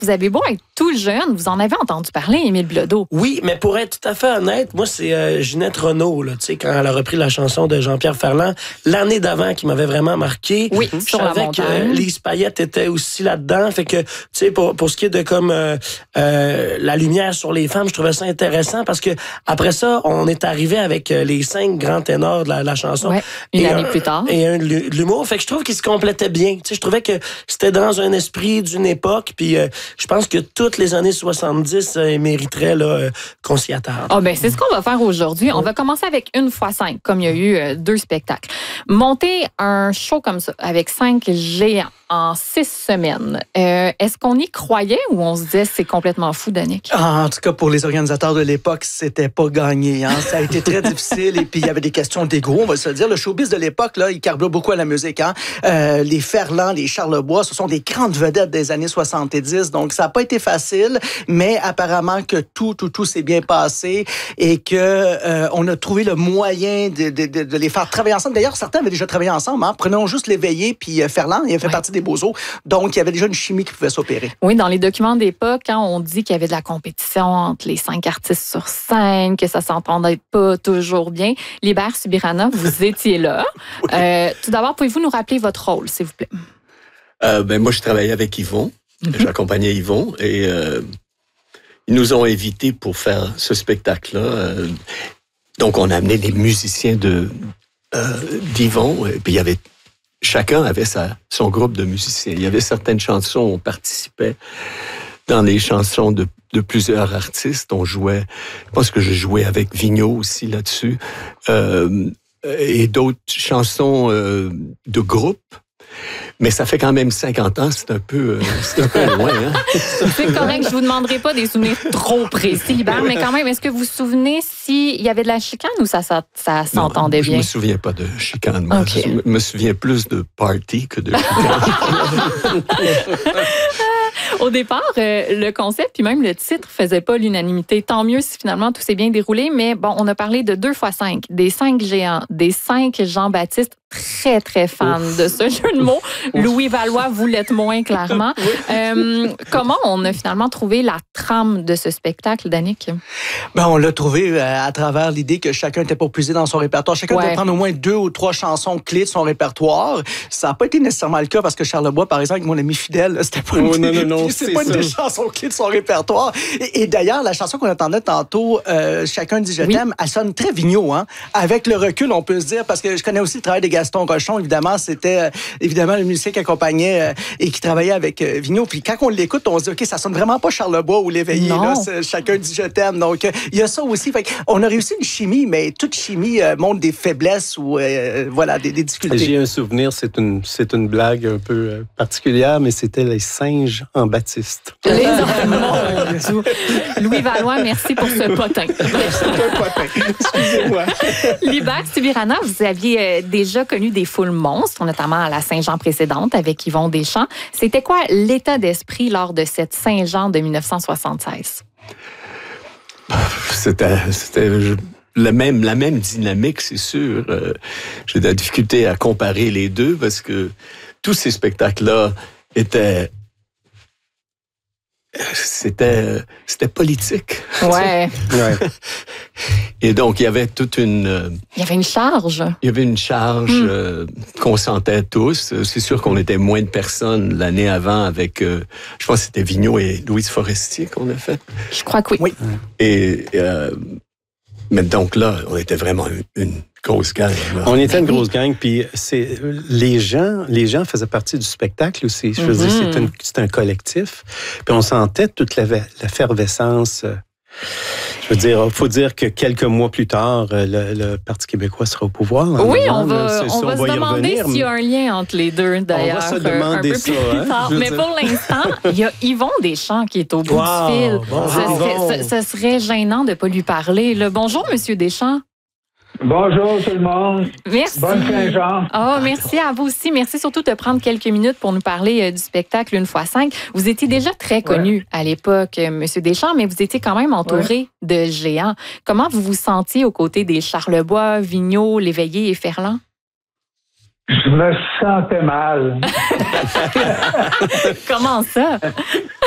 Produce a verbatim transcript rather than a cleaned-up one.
vous avez beau être tout jeune, vous en avez entendu parler, Émile Bilodeau. Oui, mais pour être tout à fait honnête, moi, c'est euh, Ginette Renault, là, tu sais, quand elle a repris la chanson de Jean-Pierre Ferland, l'année d'avant qui m'avait vraiment marqué. Oui, je sur la savais montagne. que Lise Payette était aussi là-dedans. Fait que, tu sais, pour, pour ce qui est de comme euh, euh, la lumière sur les femmes, je trouvais ça intéressant parce que après ça, on est arrivé avec les cinq grands ténors de la, la chanson. Ouais, une et année un, plus tard. Et un de l'humour. Fait que je trouve qu'ils se complétaient bien. Tu sais, je trouvais que c'était dans un esprit d'une époque. Puis euh, je pense que toutes les années soixante-dix euh, mériteraient là, euh, qu'on s'y attarde. Ah ben, c'est ce qu'on va faire aujourd'hui. On va commencer avec une fois cinq, comme il y a eu euh, deux spectacles. Monter un show comme ça, avec cinq géants en six semaines, euh, est-ce qu'on y croyait ou on se disait c'est complètement fou, Danick? Ah, en tout cas, pour les organisateurs de l'époque, c'était pas gagné. Hein? Ça a été très difficile et puis il y avait des questions d'ego, on va se le dire. Le showbiz de l'époque, là, il carbure beaucoup à la musique. Hein? Euh, les Ferland, les Charlebois, ce sont des grandes vedettes des années soixante-dix, donc ça n'a pas été facile, mais apparemment que tout, tout, tout s'est bien passé et que euh, on a trouvé le moyen de, de, de, de les faire travailler ensemble. D'ailleurs, certains avaient déjà travaillé ensemble. Hein? Prenons juste l'éveillé puis euh, Ferland, il a fait ouais. partie des Beaux-Os, donc il y avait déjà une chimie qui pouvait s'opérer. Oui, dans les documents d'époque, quand on dit qu'il y avait de la compétition entre les cinq artistes sur scène, que ça s'entendait pas toujours bien, Libert Subirana, vous étiez là. Oui. Euh, tout d'abord, pouvez-vous nous rappeler votre rôle, s'il vous plaît? Euh, ben moi, je travaillais avec Yvon. Mm-hmm. J'accompagnais Yvon et euh, ils nous ont invités pour faire ce spectacle-là. Euh, donc, on a amené les musiciens de euh, d'Yvon et puis il y avait chacun avait sa, son groupe de musiciens. Il y avait certaines chansons, on participait dans les chansons de, de plusieurs artistes. On jouait, je pense que je jouais avec Vigneault aussi là-dessus, euh, et d'autres chansons euh, de groupe. Mais ça fait quand même cinquante ans, c'est un peu, euh, c'est un peu loin. Hein? C'est correct, je vous demanderai pas des souvenirs trop précis, Libert, mais quand même, est-ce que vous vous souvenez s'il y avait de la chicane ou ça, ça, ça s'entendait non, bien? Je me souviens pas de chicane. Moi. Okay. Je me souviens plus de party que de chicane. Au départ, euh, le concept puis même le titre faisait pas l'unanimité. Tant mieux si finalement tout s'est bien déroulé, mais bon, on a parlé de deux fois cinq, des cinq géants, des cinq Jean-Baptiste, très, très fan Ouf. de ce jeu de mots. Ouf. Louis Valois, vous l'êtes moins clairement. Euh, comment on a finalement trouvé la trame de ce spectacle, Danick? Ben, on l'a trouvé euh, à travers l'idée que chacun était pour puiser dans son répertoire. Chacun ouais. devait prendre au moins deux ou trois chansons clés de son répertoire. Ça n'a pas été nécessairement le cas parce que Charlebois, par exemple, avec mon ami fidèle, c'était pas oh, une, non, non, non, c'est c'est pas ça. une des chansons clés de son répertoire. Et, et d'ailleurs, la chanson qu'on entendait tantôt, euh, Chacun dit je oui. t'aime, elle sonne très Vigneault. Hein? Avec le recul, on peut se dire, parce que je connais aussi le travail de Gaston Rochon, évidemment, c'était euh, évidemment le musicien qui accompagnait euh, et qui travaillait avec euh, Vigneault. Puis quand on l'écoute, on se dit, OK, ça sonne vraiment pas Charlebois ou l'éveillé. Là, Chacun dit je t'aime. Donc, il euh, y a ça aussi. Fait on a réussi une chimie, mais toute chimie euh, montre des faiblesses ou euh, voilà, des, des difficultés. J'ai un souvenir, c'est une, c'est une blague un peu euh, particulière, mais c'était les singes en Baptiste. Les enfants. Louis Valois, merci pour ce potin. C'est un potin. Excusez-moi. Libert Subirana, vous aviez euh, déjà connu des foules monstres, notamment à la Saint-Jean précédente avec Yvon Deschamps. C'était quoi l'état d'esprit lors de cette Saint-Jean de dix-neuf cent soixante-seize? C'était, c'était la même, la même dynamique, c'est sûr. Euh, j'ai de la difficulté à comparer les deux parce que tous ces spectacles-là étaient C'était, c'était politique. Ouais. ouais. Et donc, il y avait toute une... Il y avait une charge. Il y avait une charge mm. euh, qu'on sentait tous. C'est sûr qu'on était moins de personnes l'année avant avec... Euh, je pense que c'était Vigneault et Louise Forestier qu'on a fait. Je crois que oui. oui. Et... Euh, mais donc là, on était vraiment une, une grosse gang. Là. On était une grosse gang, puis c'est les gens, les gens faisaient partie du spectacle aussi. Je veux mm-hmm. dire, c'est un, c'est un collectif. Puis on sentait toute la, l'effervescence. Je veux dire, il faut dire que quelques mois plus tard, le, le Parti québécois sera au pouvoir. Oui, on va, on ça, va on se va demander s'il y a un lien entre les deux, d'ailleurs. On va se demander ça. Hein, mais dire. Pour l'instant, il y a Yvon Deschamps qui est au bout wow, du fil. Bon, ce, serait, ce, ce serait gênant de ne pas lui parler. Le bonjour, Monsieur Deschamps. Bonjour tout le monde. Merci. Bonne Saint-Jean. Oh, merci à vous aussi. Merci surtout de prendre quelques minutes pour nous parler euh, du spectacle Une fois cinq. Vous étiez déjà très connu ouais. à l'époque, euh, Monsieur Deschamps, mais vous étiez quand même entouré ouais. de géants. Comment vous vous sentiez aux côtés des Charlebois, Vigneault, Léveillé et Ferland? Je me sentais mal. Comment ça?